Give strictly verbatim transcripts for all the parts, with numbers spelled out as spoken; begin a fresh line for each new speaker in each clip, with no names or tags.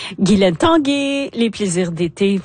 Guylaine Tanguay, les plaisirs d'été.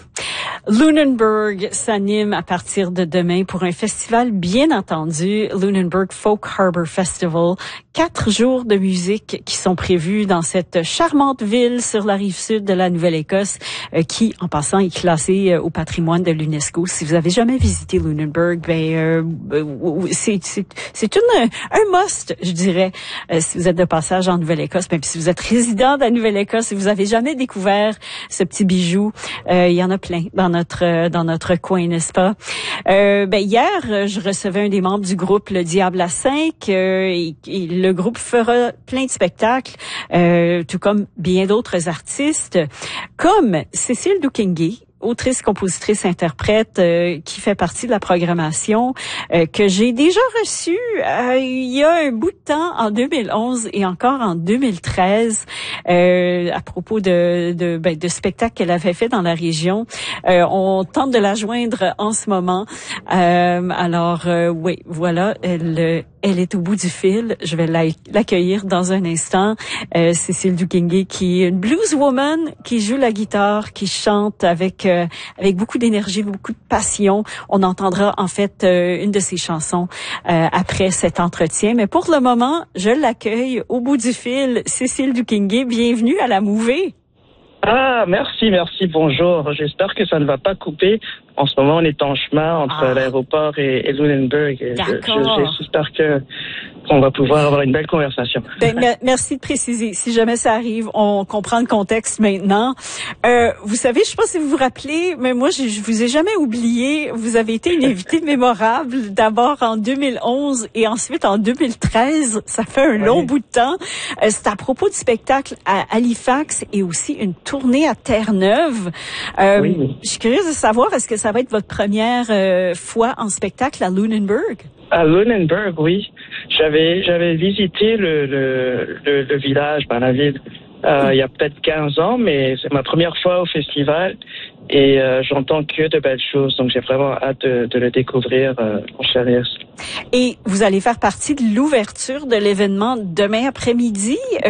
Lunenburg s'anime à partir de demain pour un festival bien entendu, Lunenburg Folk Harbor Festival. Quatre jours de musique qui sont prévus dans cette charmante ville sur la rive sud de la Nouvelle-Écosse, euh, qui, en passant, est classée euh, au patrimoine de l'UNESCO. Si vous avez jamais visité Lunenburg, ben euh, euh, c'est c'est c'est une un must, je dirais, euh, si vous êtes de passage en Nouvelle-Écosse. Même si vous êtes résident de la Nouvelle-Écosse et vous avez jamais découvert ce petit bijou, euh, il y en a plein dans notre dans notre coin, n'est-ce pas? Euh, ben hier, je recevais un des membres du groupe Le Diable à cinq. Euh, et, et le groupe fera plein de spectacles, euh, tout comme bien d'autres artistes, comme Cécile Doukengué, autrice, compositrice, interprète, euh, qui fait partie de la programmation, euh, que j'ai déjà reçue euh, il y a un bout de temps, en deux mille onze et encore en deux mille treize, euh, à propos de de, ben, de spectacles qu'elle avait fait dans la région. Euh, on tente de la joindre en ce moment. Euh, alors, euh, oui, voilà, elle elle est au bout du fil. Je vais l'accueillir dans un instant. Euh, Cécile Doukengué, qui est une blueswoman, qui joue la guitare, qui chante avec euh, avec beaucoup d'énergie, beaucoup de passion. On entendra en fait euh, une de ses chansons euh, après cet entretien. Mais pour le moment, je l'accueille au bout du fil. Cécile Doukengué, bienvenue à la Mouvée.
Ah, merci, merci, bonjour. J'espère que ça ne va pas couper. En ce moment, on est en chemin entre ah. l'aéroport et, et Lunenburg. Et
D'accord.
J'espère que qu'on va pouvoir avoir une belle conversation.
Ben, merci de préciser. Si jamais ça arrive, on comprend le contexte maintenant. Euh, vous savez, je sais pas si vous vous rappelez, mais moi, je, je vous ai jamais oublié. Vous avez été une invitée mémorable, d'abord en deux mille onze et ensuite en deux mille treize. Ça fait un oui. long bout de temps. Euh, c'est à propos du spectacle à Halifax et aussi une tournée à Terre-Neuve. Euh, oui. Je suis curieuse de savoir, est-ce que ça va être votre première euh, fois en spectacle à Lunenburg?
À Lunenburg, oui. J'avais j'avais visité le le, le, le village, ben, la ville, euh, il y a peut-être quinze ans, mais c'est ma première fois au festival et euh, j'entends que de belles choses, donc j'ai vraiment hâte de, de le découvrir euh, en chair.
Et vous allez faire partie de l'ouverture de l'événement demain après-midi.